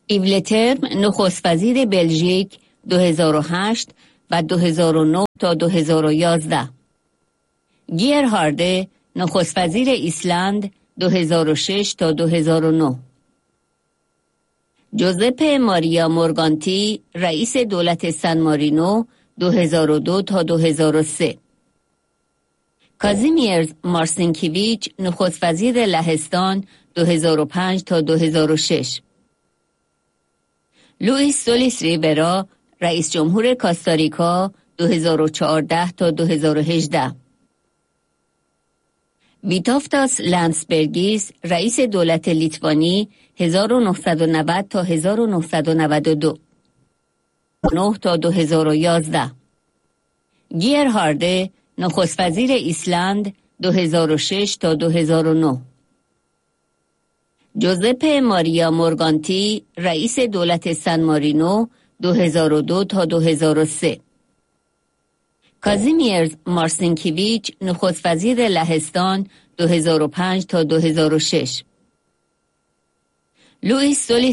ایولترم نخست وزیر بلژیک 2008 و 2009 تا 2011. گیرهارده نخست وزیر ایسلند 2006 تا 2009. جوزپه ماریا مورگانتی رئیس دولت سن مارینو 2002 تا 2003. کازیمیرز مارسینکیویچ نخست وزیر لهستان 2005 تا 2006. لوئیس سولیس ریبرا رئیس جمهور کاستاریکا 2014 تا 2018. ویتافتاس لانسبرگیس رئیس دولت لیتوانی 1990 تا 1992 9 تا 2011. گیرهارده نخست وزیر ایسلند 2006 تا 2009. جوزپه ماریا مورگانتی رئیس دولت سن مارینو 2002 تا 2003. کازیمیرز مارسینکیویچ نخست وزیر لهستان 2005 تا 2006. لوئیس سولیس